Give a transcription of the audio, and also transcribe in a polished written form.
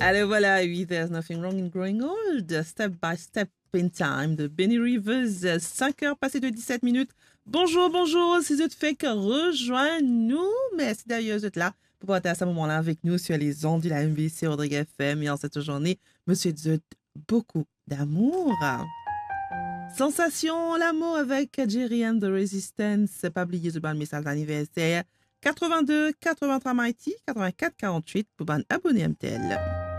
Alors voilà, oui, there's nothing wrong in growing old. Step by step in time de Benny Rivers. 5 heures passées de 17 minutes. Bonjour, bonjour, si vous faites que rejoignez-nous. Merci d'ailleurs d'être là pour partager à ce moment-là avec nous sur les ondes de la MBC Rodrigue FM. Et en cette journée, monsieur Dieu, beaucoup d'amour. Sensation, l'amour avec Jerry and the Resistance. Pas oublier de ban message d'anniversaire. 82 83 Mighty 84 48 pour ban abonné MTL.